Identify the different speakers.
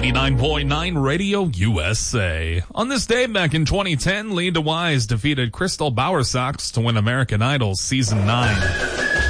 Speaker 1: 99.9 Radio USA. On this day back in 2010, Lee DeWyze defeated Crystal Bowersox to win American Idol Season 9.